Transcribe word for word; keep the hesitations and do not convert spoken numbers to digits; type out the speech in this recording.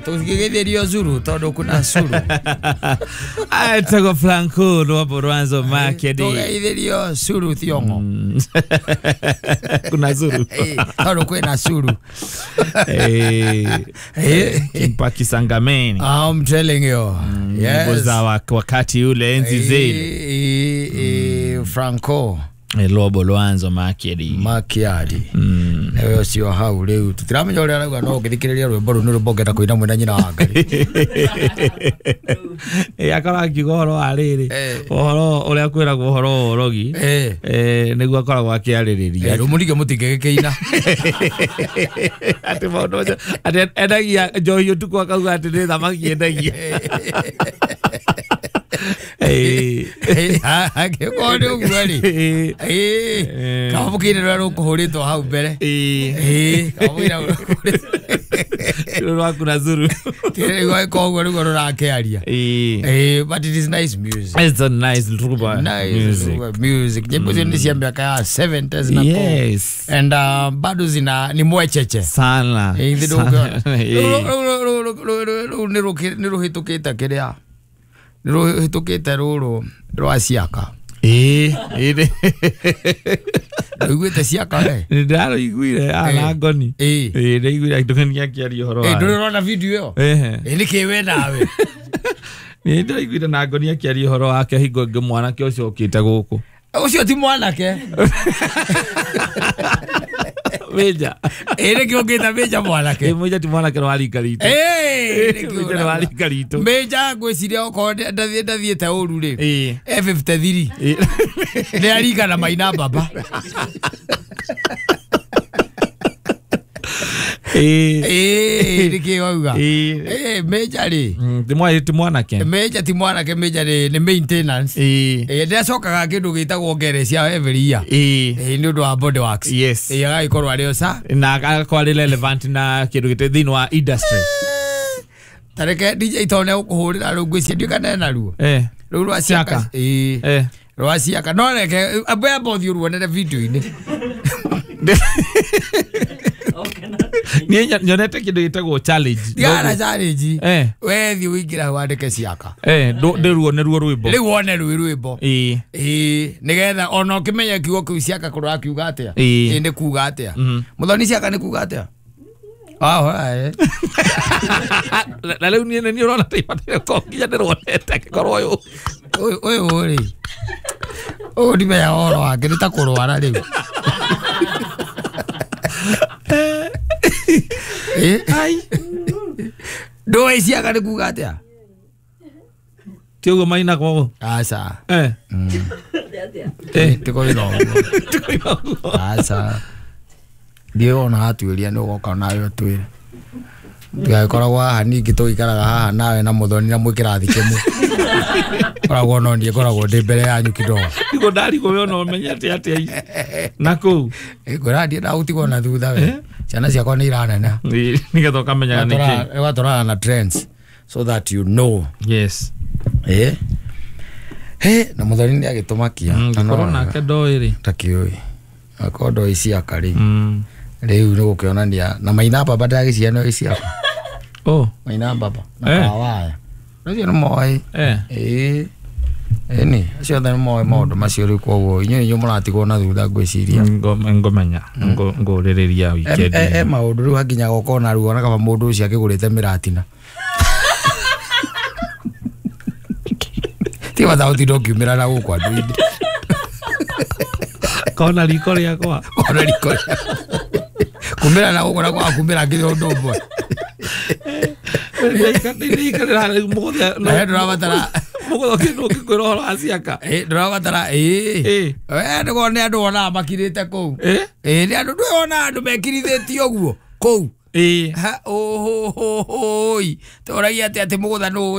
tukigetherio Zuru tondu kuna Zuru Atago Franco no Boranzo Market. Tugetherio Zuru Thiongo. Kuna Zuru. Tondu kwina Zuru. Eh. Eh, Kimpaki Sangameni. I'm telling you. Yes. Boza wakati ule enzi zile. Eh, Franco. Lobo Loanzo Makiadi Makiadi mm. Newe sio hau leo tutiramenya uri arauga no githikiriria rwimbo ru nirubongeta kuina mwina nyina wa Ngai eh akora kigoro ariri ohoro uria kwira guhoro orogi eh eh niguo akora gwakiaririria rumurige mutige gikeina ati mondo ati edagia joyo tuko akauga ati ni thamaki edagia eh ha ke kono gwari eh kamukire rero kuhuritwo hau mbere eh eh kamwira rero kuna Zuru kire gwa kogwo rero rurakiaria eh eh but it is nice music. It's a nice little nice music music nyimbo mm. ni sia miaka ya seventies na yes and uh, bado zina ni mwecheche sana eh ndio niruhitukite kiria niruhitukite ruru rwa Siaka eh ide Igwete Siaka we ndaro igwire ala ngoni eh eh ndigwire ndukania kiari horo eh ndurona video yo eh eh nikiwe nawe ni ndiro igwire na ngoni akiari horo wake hingo nge mwana ke ucio ukite guku ucio ti mwana ke Meja ere kyo ngita meja mwana ke meja ti mwana ke no ali karito eh ere kyo no ali karito meja gwiciria okode ndathie ndathie ta uru ri eh F fifty-three ni arika na maina baba eh eh riki wauga eh meja ri ti mwana ti mwana ke meja ti mwana ke meja ri ni maintenance eh eh ndacokaga kindu gitagwo ngerecia every year eh eh ni undu wa body works yes eh agaikorwo ari osa na agakora relevant na kindu gite thini wa industry tareke D J tone ukuhurira ru ngwicia ndio kana na ruo eh ru rwa Siaka eh eh rwa Siaka no reke abya bothi ru wonere video ini ni nyonete kindu gitagwo challenge yara challenge eh wethi wingira wandike Siaka eh de ruo ne ruo rwimbo ri wone ru rwimbo eh eh nigetha ona ukimenya kiugo kiu Siaka kurwa kiuga atia eh ndi kuga atia muthoni Siaka ni kuga atia ah hoya la leo ni ni rona taipata ko kinya de ronete korwo yo oi oi o di meya oro akirita kurwara riu eh ai do Siaka ni kuga atia Tiago maina ko asa eh eh tiko ino asa dio na atuiria no goka nayo twire tugakoragwo haha ningi tuikaraga haha nawe na muthoni na mwikirathi kimu koragwo no ndie koragwo ndi mbere yanyu kidogo iko ndari ko no menyete ati na ku ngora ndie na utigwo na thutha we ciana ciakwa ni iranena ni getho kamenya niki watora na trends so that you know yes eh he na muthoni ni agitumakia corona ke doiri takioi akodo Siaka ri mm riu no ukionania na maina baba ndagiciano Siaka oh maina baba na kawaya ndio no moy eh eh eni acio tha moy maundu macio ri kwoguo inyo inyo muratigwo na thutha ngwiciria ngo ngomenya ngo ngoririria weekend eh eh maundu ru hakinya gokona ru ona kama mundu ucio akigurite miratina ti watha utindo kiumira na gukwa nduinde kona riko ria kwa kona riko kumira na gukora kwa kumira ngiri undu mbo ndikadira mugothe no ndirabatara mugothe kindu kikwiro Siaka eh ndirabatara eh eh ndiko ne andu ona makirite ku eh eh ni andu ndona andu mekirithitio guo ku eh ha oh oh oh oi toragia ati ati mugothe no